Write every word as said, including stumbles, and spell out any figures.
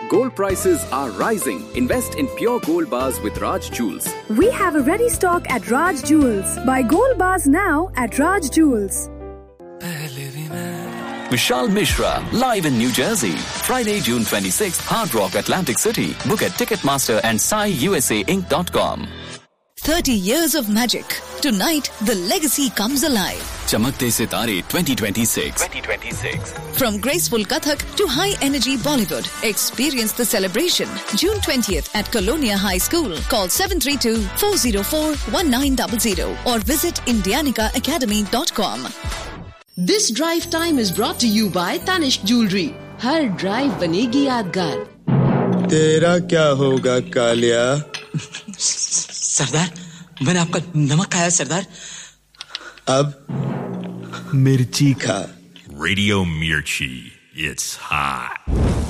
Gold prices are rising. Invest in pure gold bars with Raj Jewels. We have a ready stock at Raj Jewels. Buy gold bars now at Raj Jewels. Vishal Mishra, live in New Jersey. Friday, June twenty-sixth, Hard Rock, Atlantic City. Book at Ticketmaster and sai u s a inc dot com. thirty years of magic. Tonight, the legacy comes alive. Chamakte Sitare twenty twenty-six. twenty twenty-six. From graceful Kathak to high-energy Bollywood, experience the celebration. June twentieth at Colonia High School. Call seven three two, four zero four, one nine zero zero or visit indianica academy dot com. This drive time is brought to you by Tanishq Jewelry. Her drive बनेगी यादगार. तेरा क्या होगा कालिया? सरदार, मैंने आपका नमक खाया सरदार. अब मिर्ची खा. Radio Mirchi, it's hot.